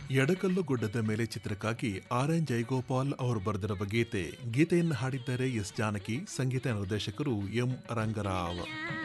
ಎಡಕಲ್ಲು ಗುಡ್ಡದ ಮೇಲೆ ಚಿತ್ರಕ್ಕಾಗಿ ಆರ್.ಎನ್. ಜಯಗೋಪಾಲ್ ಅವರು ಬರೆದಿರುವ ಗೀತೆಯನ್ನು ಹಾಡಿದ್ದಾರೆ ಎಸ್ ಜಾನಕಿ, ಸಂಗೀತ ನಿರ್ದೇಶಕರು ಎಂ ರಂಗರಾವ್.